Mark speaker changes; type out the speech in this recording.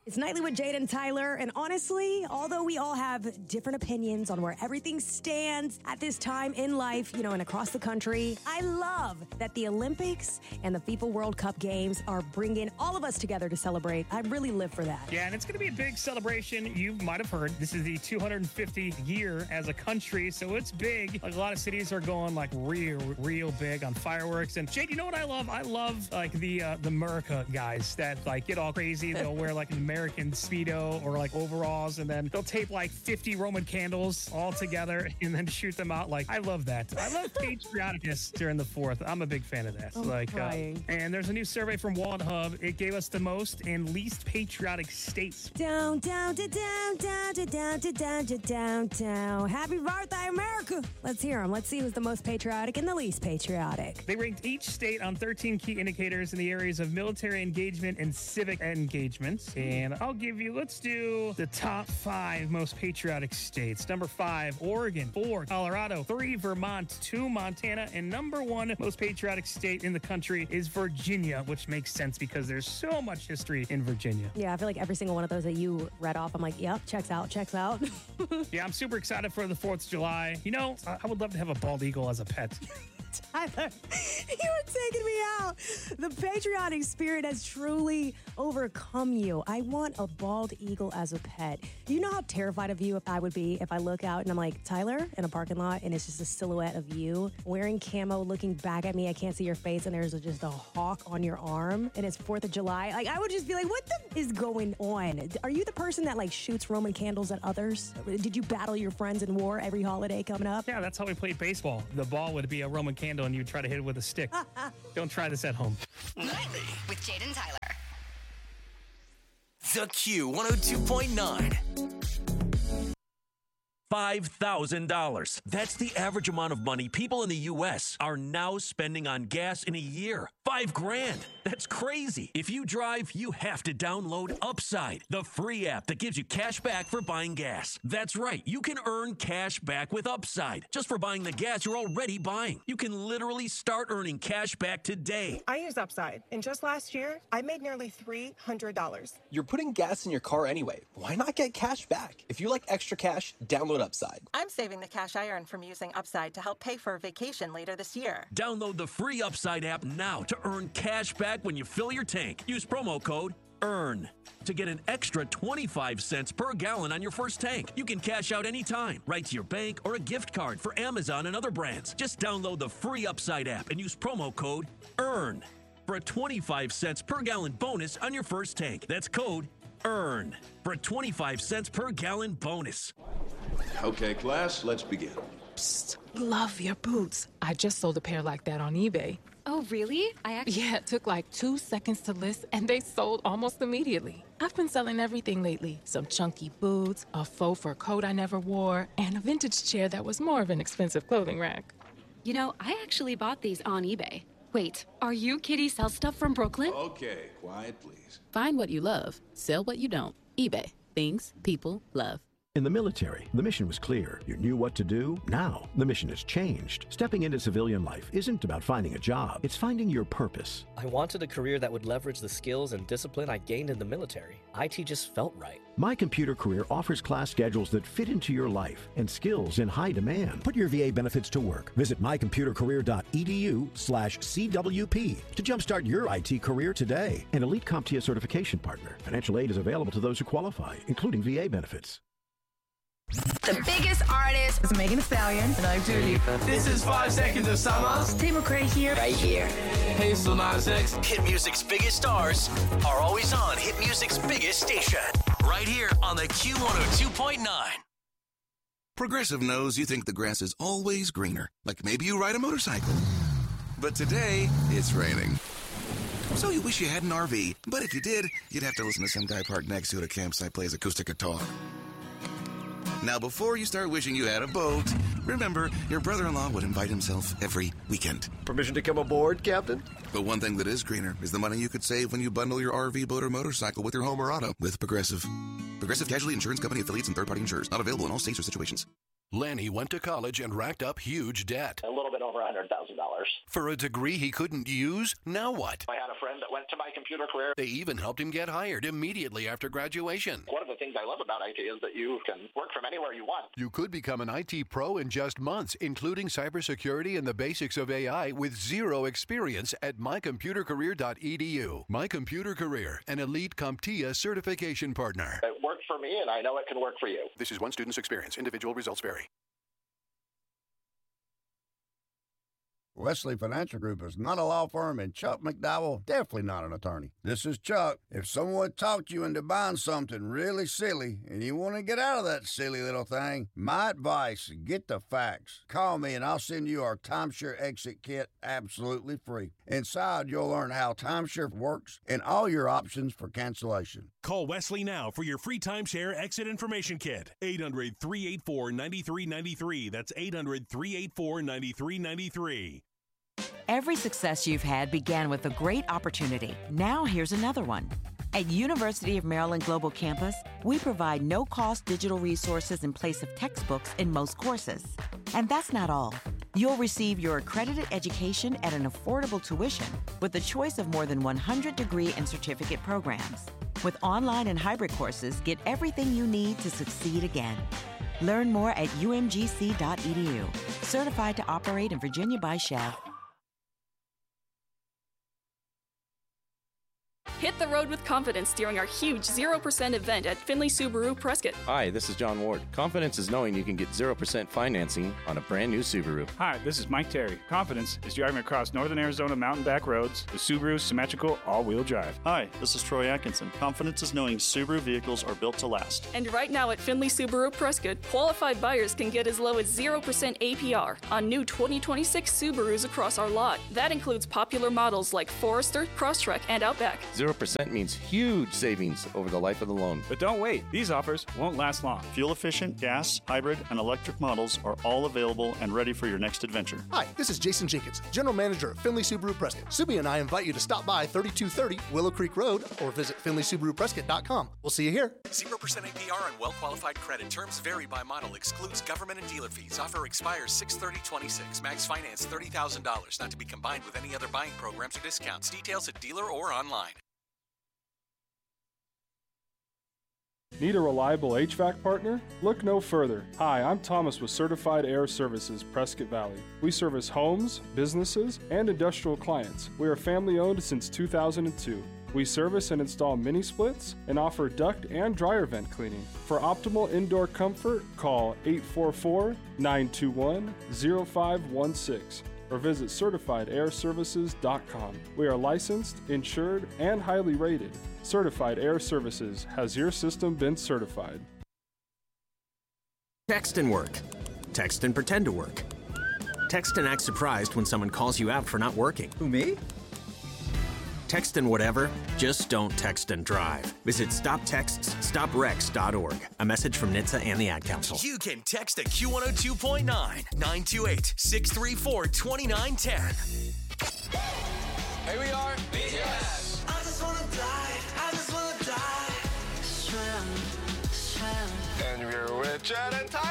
Speaker 1: It's Nightly with Jade and Tyler, and honestly, although we all have different opinions on where everything stands at this time in life, and across the country, I love that the Olympics and the FIFA World Cup games are bringing all of us together to celebrate. I really live for that.
Speaker 2: Yeah, and it's going to be a big celebration. You might have heard this is the 250th year as a country, so it's big. Like, a lot of cities are going like real big on fireworks. And Jade, you know what I love? I love like the America guys that like get all crazy. They'll wear like an American Speedo or like overalls, and then they'll tape like 50 Roman candles all together and then shoot them out. Like, I love that. I love patrioticness during the 4th. I'm a big fan of that. And there's a new survey from Wallet Hub. It gave us the most and least patriotic states.
Speaker 1: Down, down, down, down, down, down, down, down. Happy birthday, America. Let's hear them. Let's see who's the most patriotic and the least patriotic.
Speaker 2: They ranked each state on 13 key indicators in the areas of military engagement and civic engagement. And let's do the top 5 most patriotic states. Number 5, Oregon. 4, Colorado. 3, Vermont. 2, Montana. And number 1 most patriotic state in the country is Virginia, which makes sense because there's so much history in Virginia.
Speaker 1: Yeah, I feel like every single one of those that you read off, I'm like, yep, checks out.
Speaker 2: Yeah, I'm super excited for the 4th of July. I would love to have a bald eagle as a pet.
Speaker 1: Tyler, you are taking me out. The patriotic spirit has truly overcome you. I want a bald eagle as a pet. Do you know how terrified of you I would be if I look out and I'm like, Tyler, in a parking lot, and it's just a silhouette of you wearing camo, looking back at me. I can't see your face, and there's just a hawk on your arm, and it's 4th of July. Like, I would just be like, what the is going on? Are you the person that like shoots Roman candles at others? Did you battle your friends in war every holiday coming up?
Speaker 2: Yeah, that's how we played baseball. The ball would be a Roman candle, and you'd try to hit it with a stick. Don't try this at home.
Speaker 3: Nightly with Jade and Tyler.
Speaker 4: The Q 102.9.
Speaker 5: $5,000. That's the average amount of money people in the U.S. are now spending on gas in a year. $5,000. That's crazy. If you drive, you have to download Upside, the free app that gives you cash back for buying gas. That's right. You can earn cash back with Upside just for buying the gas you're already buying. You can literally start earning cash back today.
Speaker 6: I use Upside, and just last year, I made nearly $300.
Speaker 7: You're putting gas in your car anyway. Why not get cash back? If you like extra cash, download Upside.
Speaker 6: I'm saving the cash I earn from using Upside to help pay for a vacation later this year.
Speaker 5: Download the free Upside app now to earn cash back when you fill your tank. Use promo code EARN to get an extra 25 cents per gallon on your first tank. You can cash out anytime, right to your bank or a gift card for Amazon and other brands. Just download the free Upside app and use promo code EARN for a 25 cents per gallon bonus on your first tank. That's code EARN for a 25 cents per gallon bonus.
Speaker 8: Okay, class, let's begin.
Speaker 9: Psst, love your boots. I just sold a pair like that on eBay.
Speaker 10: Oh, really?
Speaker 9: Yeah, it took like 2 seconds to list, and they sold almost immediately. I've been selling everything lately. Some chunky boots, a faux fur coat I never wore, and a vintage chair that was more of an expensive clothing rack.
Speaker 10: I actually bought these on eBay. Wait, are you Kitty Sell Stuff from Brooklyn?
Speaker 8: Okay, quiet, please.
Speaker 11: Find what you love. Sell what you don't. eBay. Things people love.
Speaker 12: In the military, the mission was clear. You knew what to do. Now, the mission has changed. Stepping into civilian life isn't about finding a job. It's finding your purpose.
Speaker 13: I wanted a career that would leverage the skills and discipline I gained in the military. IT just felt right.
Speaker 12: My Computer Career offers class schedules that fit into your life and skills in high demand. Put your VA benefits to work. Visit mycomputercareer.edu/CWP to jumpstart your IT career today. An elite CompTIA certification partner. Financial aid is available to those who qualify, including VA benefits.
Speaker 3: The biggest artist
Speaker 14: is Megan Thee Stallion, and I'm Judy.
Speaker 15: This is 5 Seconds of Summer.
Speaker 3: Tim McRae here.
Speaker 15: Right here. Hey, Lil Nas X.
Speaker 4: Hit music's biggest stars are always on Hit music's biggest station. Right here on the Q102.9.
Speaker 16: Progressive knows you think the grass is always greener. Like maybe you ride a motorcycle. But today, it's raining. So you wish you had an RV. But if you did, you'd have to listen to some guy parked next to at a campsite plays acoustic guitar. Now, before you start wishing you had a boat, remember, your brother-in-law would invite himself every weekend.
Speaker 17: Permission to come aboard, Captain?
Speaker 16: But one thing that is greener is the money you could save when you bundle your RV, boat, or motorcycle with your home or auto with Progressive. Progressive Casualty Insurance Company affiliates and third-party insurers. Not available in all states or situations.
Speaker 18: Lanny went to college and racked up huge debt.
Speaker 19: A little bit over $100,000.
Speaker 18: For a degree he couldn't use? Now what?
Speaker 19: I had a friend that went went to My Computer Career.
Speaker 18: They even helped him get hired immediately after graduation.
Speaker 19: One of the things I love about IT is that you can work from anywhere you want.
Speaker 18: You could become an IT pro in just months, including cybersecurity and the basics of AI with zero experience at mycomputercareer.edu. My Computer Career, an elite CompTIA certification partner.
Speaker 19: It worked for me, and I know it can work for you.
Speaker 18: This is one student's experience. Individual results vary.
Speaker 20: Wesley Financial Group is not a law firm, and Chuck McDowell definitely not an attorney. This is Chuck. If someone talked you into buying something really silly and you want to get out of that silly little thing, my advice, get the facts. Call me and I'll send you our timeshare exit kit absolutely free. Inside, you'll learn how timeshare works and all your options for cancellation.
Speaker 21: Call Wesley now for your free timeshare exit information kit. 800-384-9393. That's 800-384-9393.
Speaker 22: Every success you've had began with a great opportunity. Now here's another one. At University of Maryland Global Campus, we provide no-cost digital resources in place of textbooks in most courses. And that's not all. You'll receive your accredited education at an affordable tuition with a choice of more than 100 degree and certificate programs. With online and hybrid courses, get everything you need to succeed again. Learn more at umgc.edu. Certified to operate in Virginia by Shell.
Speaker 23: Hit the road with confidence during our huge 0% event at Finley Subaru Prescott.
Speaker 24: Hi, this is John Ward. Confidence is knowing you can get 0% financing on a brand new Subaru.
Speaker 25: Hi, this is Mike Terry. Confidence is driving across northern Arizona mountain back roads with Subaru's symmetrical all-wheel drive.
Speaker 26: Hi, this is Troy Atkinson. Confidence is knowing Subaru vehicles are built to last.
Speaker 23: And right now at Finley Subaru Prescott, qualified buyers can get as low as 0% APR on new 2026 Subarus across our lot. That includes popular models like Forester, Crosstrek, and Outback.
Speaker 24: 0% means huge savings over the life of the loan.
Speaker 25: But don't wait. These offers won't last long.
Speaker 26: Fuel-efficient, gas, hybrid, and electric models are all available and ready for your next adventure.
Speaker 27: Hi, this is Jason Jenkins, General Manager of Finley Subaru Prescott. Subi and I invite you to stop by 3230 Willow Creek Road or visit FinleySubaruPrescott.com. We'll see you here.
Speaker 28: 0% APR on well-qualified credit. Terms vary by model. Excludes government and dealer fees. Offer expires 6/30/26. Max finance $30,000. Not to be combined with any other buying programs or discounts. Details at dealer or online.
Speaker 29: Need a reliable HVAC partner? Look no further. Hi, I'm Thomas with Certified Air Services, Prescott Valley. We service homes, businesses, and industrial clients. We are family owned since 2002. We service and install mini splits and offer duct and dryer vent cleaning. For optimal indoor comfort, call 844-921-0516 or visit CertifiedAirServices.com. We are licensed, insured, and highly rated. Certified Air Services. Has your system been certified?
Speaker 30: Text and work. Text and pretend to work. Text and act surprised when someone calls you out for not working.
Speaker 31: Who, me?
Speaker 30: Text and whatever, just don't text and drive. Visit StopTextsStopWrecks.org. A message from NHTSA and the Ad Council.
Speaker 4: You can text the Q102.9 928-634-2910.
Speaker 15: Here we are.
Speaker 4: BS.
Speaker 15: I just wanna die. Swim. And we're with Chad and Tyler.